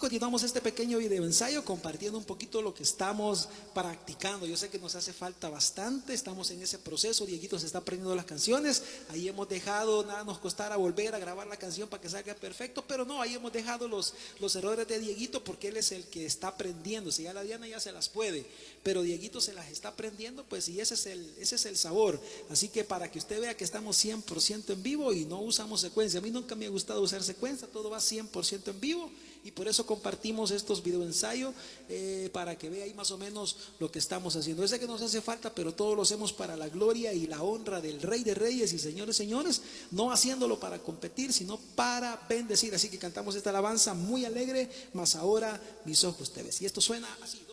continuamos este pequeño video ensayo compartiendo un poquito lo que estamos practicando. Yo sé que nos hace falta bastante, estamos en ese proceso. Dieguito se está aprendiendo las canciones, ahí hemos dejado, nada nos costará volver a grabar la canción para que salga perfecto, pero no, ahí hemos dejado los errores de Dieguito porque él es el que está aprendiendo. Si ya la Diana ya se las puede, pero Dieguito se las está aprendiendo, pues, y ese es el sabor. Así que para que usted vea que estamos 100% en vivo y no usamos secuencia. A mí nunca me ha gustado usar secuencia, todo va 100% en vivo. Y por eso compartimos estos videoensayos para que vea ahí más o menos lo que estamos haciendo. Yo sé que nos hace falta, pero todo lo hacemos para la gloria y la honra del Rey de Reyes y Señores, señores, no haciéndolo para competir, sino para bendecir. Así que cantamos esta alabanza muy alegre, mas ahora mis ojos te ves. Y esto suena así.